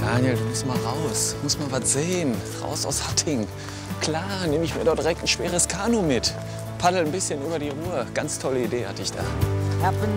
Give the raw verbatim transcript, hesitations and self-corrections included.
Daniel, du musst mal raus. Du musst mal was sehen. Raus aus Hatting. Klar, nehme ich mir dort direkt ein schweres Kanu mit. Paddel ein bisschen über die Ruhr. Ganz tolle Idee hatte ich da. Happen